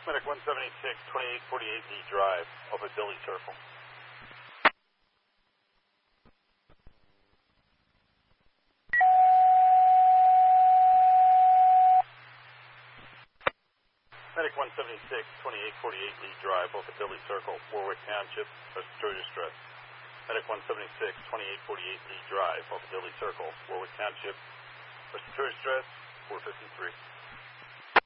Medic 176, 2848 D Drive, over Billy Circle. Medic 176, 2848 D Drive, over Billy Circle, Warwick Township, respiratory distress. Medic 176, 2848 D Drive, over Billy Circle, Warwick Township, respiratory distress, 453.